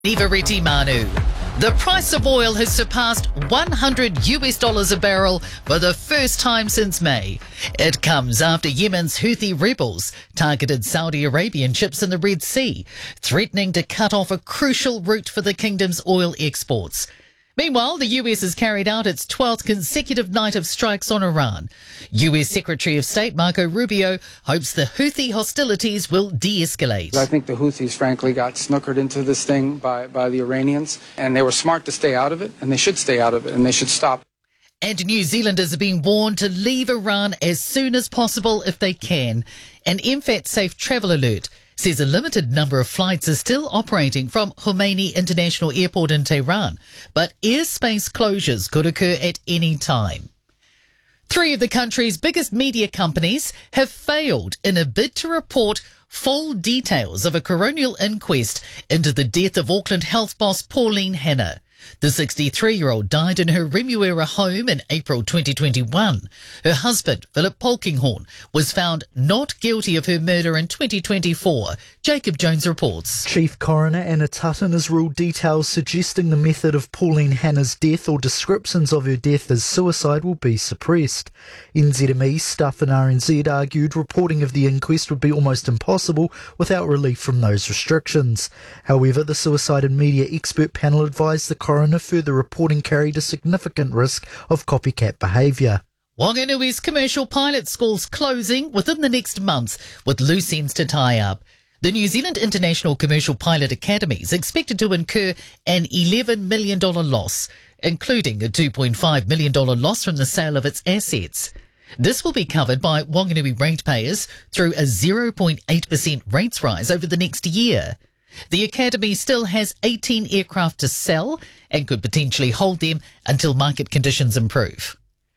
Nivareti Manu. The price of oil has surpassed $100 a barrel for the first time since May. It comes after Yemen's Houthi rebels targeted Saudi Arabian ships in the Red Sea, threatening to cut off a crucial route for the kingdom's oil exports. Meanwhile, the US has carried out its 12th consecutive night of strikes on Iran. US Secretary of State Marco Rubio hopes the Houthi hostilities will de-escalate. I think the Houthis, frankly, got snookered into this thing by the Iranians, and they were smart to stay out of it, and they should stay out of it, and they should stop. And New Zealanders are being warned to leave Iran as soon as possible if they can. An MFAT safe travel alert says a limited number of flights are still operating from Khomeini International Airport in Tehran, but airspace closures could occur at any time. 3 of the country's biggest media companies have failed in a bid to report full details of a coronial inquest into the death of Auckland health boss Pauline Hanna. The 63-year-old died in her Remuera home in April 2021. Her husband, Philip Polkinghorn, was found not guilty of her murder in 2024. Jacob Jones reports. Chief Coroner Anna Tutton has ruled details suggesting the method of Pauline Hanna's death or descriptions of her death as suicide will be suppressed. NZME staff in RNZ argued reporting of the inquest would be almost impossible without relief from those restrictions. However, the Suicide and Media Expert Panel advised the coroner further reporting carried a significant risk of copycat behaviour. Wanganui's commercial pilot school's closing within the next month, with loose ends to tie up. The New Zealand International Commercial Pilot Academy is expected to incur an $11 million loss, including a $2.5 million loss from the sale of its assets. This will be covered by Wanganui ratepayers through a 0.8% rates rise over the next year. The Academy still has 18 aircraft to sell and could potentially hold them until market conditions improve.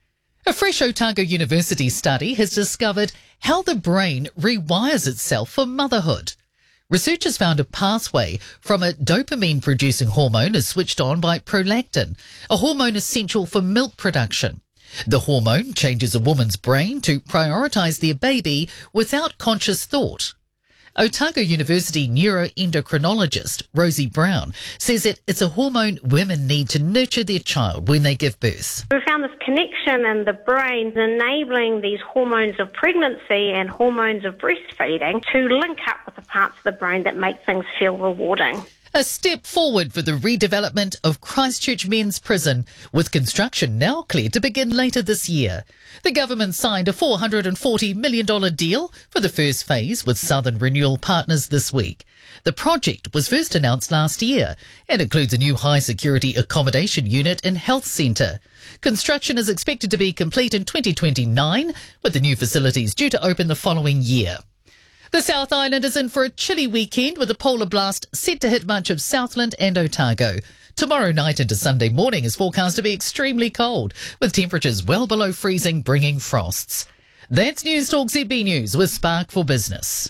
A fresh Otago University study has discovered how the brain rewires itself for motherhood. Researchers found a pathway from a dopamine-producing hormone is switched on by prolactin, a hormone essential for milk production. The hormone changes a woman's brain to prioritise their baby without conscious thought. Otago University neuroendocrinologist Rosie Brown says that it's a hormone women need to nurture their child when they give birth. We found this connection in the brain enabling these hormones of pregnancy and hormones of breastfeeding to link up with the parts of the brain that make things feel rewarding. A step forward for the redevelopment of Christchurch Men's Prison, with construction now cleared to begin later this year. The government signed a $440 million deal for the first phase with Southern Renewal Partners this week. The project was first announced last year and includes a new high-security accommodation unit and health centre. Construction is expected to be complete in 2029, with the new facilities due to open the following year. The South Island is in for a chilly weekend with a polar blast set to hit much of Southland and Otago. Tomorrow night into Sunday morning is forecast to be extremely cold, with temperatures well below freezing bringing frosts. That's Newstalk ZB News with Spark for Business.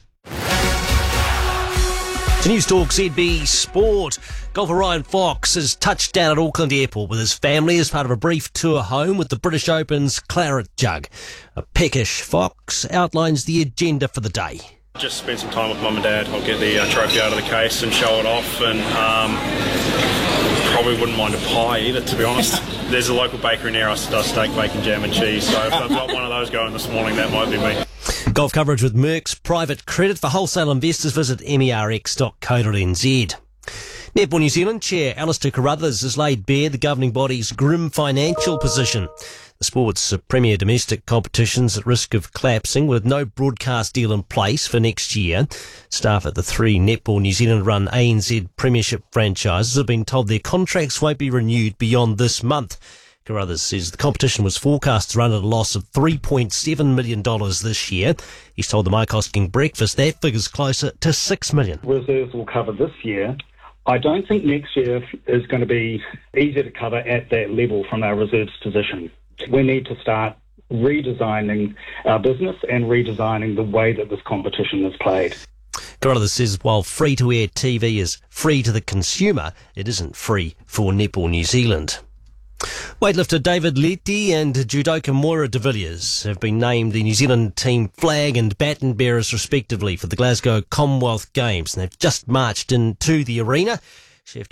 To Newstalk ZB Sport, golfer Ryan Fox has touched down at Auckland Airport with his family as part of a brief tour home with the British Open's Claret Jug. A peckish Fox outlines the agenda for the day. Just spend some time with mum and dad. I'll get the trophy out of the case and show it off, and probably wouldn't mind a pie either, to be honest. There's a local bakery near us that does steak, bacon, jam and cheese, so if I've got one of those going this morning, that might be me. Golf coverage with Merck's Private Credit. For wholesale investors, visit merx.co.nz. Netball New Zealand Chair Alistair Carruthers has laid bare the governing body's grim financial position. The sport's premier domestic competitions at risk of collapsing with no broadcast deal in place for next year. Staff at the 3 Netball New Zealand-run ANZ Premiership franchises have been told their contracts won't be renewed beyond this month. Carruthers says the competition was forecast to run at a loss of $3.7 million this year. He's told the Mike Hosking Breakfast that figure's closer to $6 million. Reserves will cover this year. I don't think next year is going to be easy to cover at that level from our reserves position. We need to start redesigning our business and redesigning the way that this competition is played. Carruthers says while free-to-air TV is free to the consumer, it isn't free for Netball New Zealand. Weightlifter David Letty and judoka Moira de Villiers have been named the New Zealand team flag and baton bearers respectively for the Glasgow Commonwealth Games, and they've just marched into the arena Chef